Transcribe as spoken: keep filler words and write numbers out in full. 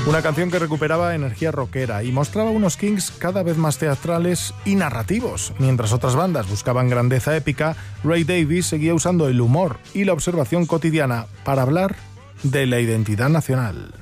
Una canción que recuperaba energía rockera y mostraba unos Kings cada vez más teatrales y narrativos. Mientras otras bandas buscaban grandeza épica, Ray Davies seguía usando el humor y la observación cotidiana para hablar de la identidad nacional.